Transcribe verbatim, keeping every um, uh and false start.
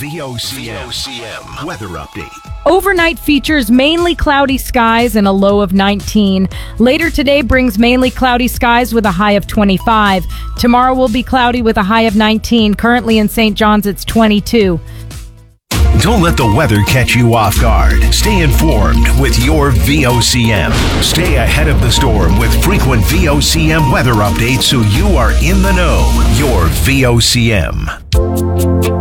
V O C M weather update. Overnight features mainly cloudy skies and a low of nineteen. Later today brings mainly cloudy skies with a high of twenty-five. Tomorrow will be cloudy with a high of nineteen. Currently in Saint John's, it's twenty-two. Don't let the weather catch you off guard. Stay informed with your V O C M. Stay ahead of the storm with frequent V O C M weather updates so you are in the know. Your V O C M.